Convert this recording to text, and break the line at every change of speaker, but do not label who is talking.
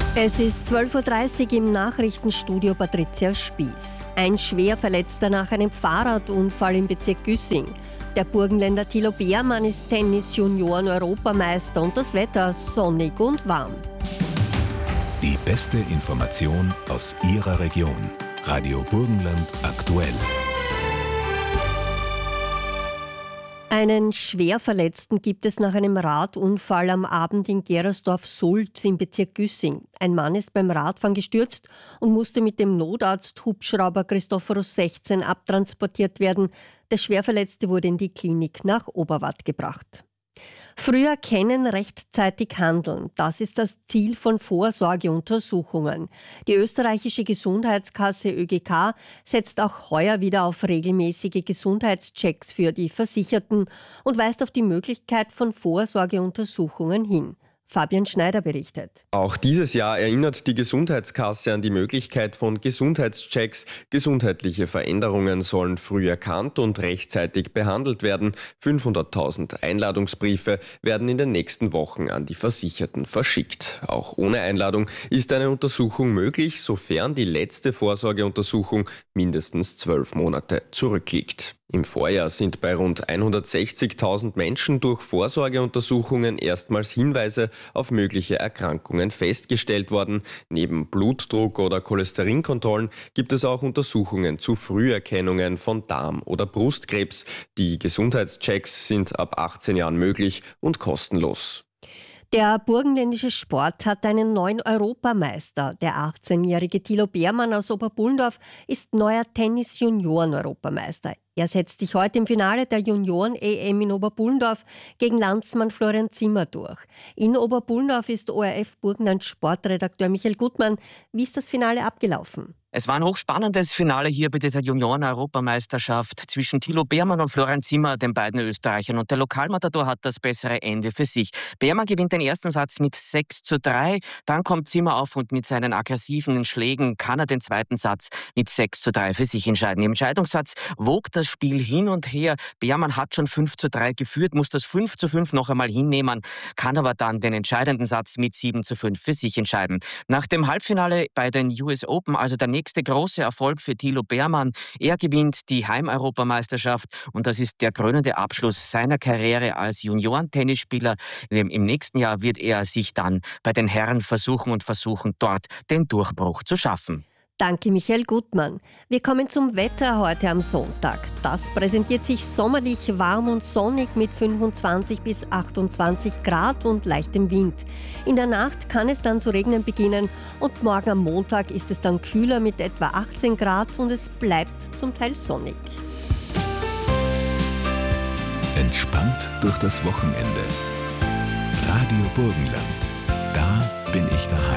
Es ist 12:30 Uhr im Nachrichtenstudio Patricia Spieß. Ein Schwerverletzter nach einem Fahrradunfall im Bezirk Güssing. Der Burgenländer Thilo Beermann ist Tennis-Junioren-Europameister und das Wetter sonnig und warm.
Die beste Information aus Ihrer Region. Radio Burgenland aktuell.
Einen Schwerverletzten gibt es nach einem Radunfall am Abend in Gerersdorf-Sulz im Bezirk Güssing. Ein Mann ist beim Radfahren gestürzt und musste mit dem Notarzt-Hubschrauber Christophorus 16 abtransportiert werden. Der Schwerverletzte wurde in die Klinik nach Oberwart gebracht. Früher erkennen, rechtzeitig handeln. Das ist das Ziel von Vorsorgeuntersuchungen. Die österreichische Gesundheitskasse ÖGK setzt auch heuer wieder auf regelmäßige Gesundheitschecks für die Versicherten und weist auf die Möglichkeit von Vorsorgeuntersuchungen hin. Fabian Schneider berichtet.
Auch dieses Jahr erinnert die Gesundheitskasse an die Möglichkeit von Gesundheitschecks. Gesundheitliche Veränderungen sollen früh erkannt und rechtzeitig behandelt werden. 500.000 Einladungsbriefe werden in den nächsten Wochen an die Versicherten verschickt. Auch ohne Einladung ist eine Untersuchung möglich, sofern die letzte Vorsorgeuntersuchung mindestens 12 Monate zurückliegt. Im Vorjahr sind bei rund 160.000 Menschen durch Vorsorgeuntersuchungen erstmals Hinweise auf mögliche Erkrankungen festgestellt worden. Neben Blutdruck- oder Cholesterinkontrollen gibt es auch Untersuchungen zu Früherkennungen von Darm- oder Brustkrebs. Die Gesundheitschecks sind ab 18 Jahren möglich und kostenlos.
Der burgenländische Sport hat einen neuen Europameister. Der 18-jährige Thilo Beermann aus Oberbullendorf ist neuer Tennis-Junioren-Europameister. Er setzt sich heute im Finale der Junioren-EM in Oberbullendorf gegen Landsmann Florian Zimmer durch. In Oberbullendorf ist ORF Burgenland Sportredakteur Michael Gutmann. Wie ist das Finale abgelaufen?
Es war ein hochspannendes Finale hier bei dieser Junioren-Europameisterschaft zwischen Thilo Beermann und Florian Zimmer, den beiden Österreichern. Und der Lokalmatador hat das bessere Ende für sich. Beermann gewinnt den ersten Satz mit 6:3. Dann kommt Zimmer auf und mit seinen aggressiven Schlägen kann er den zweiten Satz mit 6:3 für sich entscheiden. Im Entscheidungssatz wog das Spiel hin und her. Beermann hat schon 5:3 geführt, muss das 5:5 noch einmal hinnehmen, kann aber dann den entscheidenden Satz mit 7:5 für sich entscheiden. Nach dem Halbfinale bei den US Open, also der nächste große Erfolg für Thilo Beermann. Er gewinnt die Heimeuropameisterschaft und das ist der krönende Abschluss seiner Karriere als Juniorentennisspieler. Im nächsten Jahr wird er sich dann bei den Herren versuchen, dort den Durchbruch zu schaffen.
Danke, Michael Gutmann. Wir kommen zum Wetter heute am Sonntag. Das präsentiert sich sommerlich warm und sonnig mit 25 bis 28 Grad und leichtem Wind. In der Nacht kann es dann zu regnen beginnen und morgen am Montag ist es dann kühler mit etwa 18 Grad und es bleibt zum Teil sonnig.
Entspannt durch das Wochenende. Radio Burgenland. Da bin ich daheim.